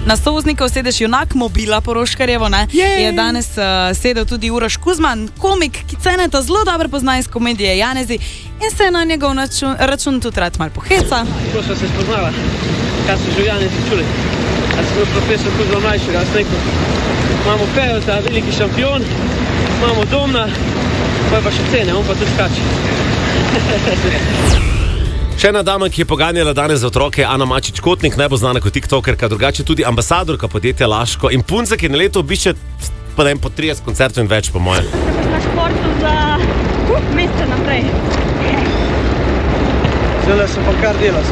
Na soznikov sedeš junak mobila Poroškarjevo, ne? Je danes sedel tudi Uroš Kuzman, komik, ki Ceneta zelo dobro pozna iz komedije Janezi in se na njegov račun tudi rad malo poheca. Ko smo se spoznala, kaj so že v Janezi čuli. A sem bil profesor Kuzman mlajšega, jaz rekel, imamo Peveta, veliki šampion, imamo Domna, pa še Cene, on pa tudi skače. Še ena dama, ki je poganjala danes za otroke, Ana Mačič-Kotnik, najbolj znana kot tiktokerka, drugače tudi ambasadorka podjetja Laško in punca, ki na leto obišče po 30 koncertov in več, po mojem. Na športu za mesece naprej. Zdaj sem pa kar dela,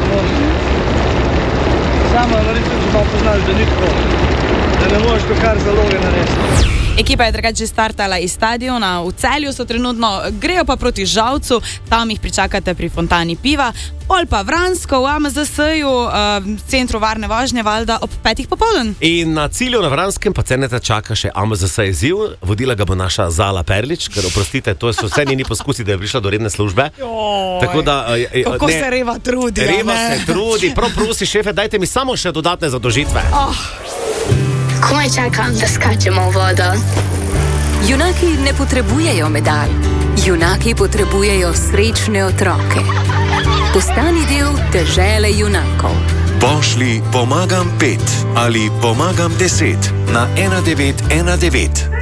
samo verjetno, če pa poznaš, da ni tako, da ne možeš to kar zaloge narediti. Ekipa je drugače startala iz stadiona, v Celju so trenutno, grejo pa proti Žalcu, tam jih pričakate pri fontani piva, pol pa Vransko v AMZS-ju, centru varne vožnje, valjda ob 5. popoldan. In na cilju na Vranskem pa Ceneta čaka še AMZS izziv, vodila ga bo naša Zala Perlič, ker oprostite, to so vse njeni poskusi, da je prišla do redne službe. Tako da, kako se Reva trudi. Reva se trudi, prav prosi šefe, dajte mi samo še dodatne zadožitve. Komaj čakam, da skačemo v vodo. Junaki ne potrebujejo medalj. Junaki potrebujejo srečne otroke. Postani del dežele junakov. Pošlji pomagam 5 ali pomagam 10 na 1919.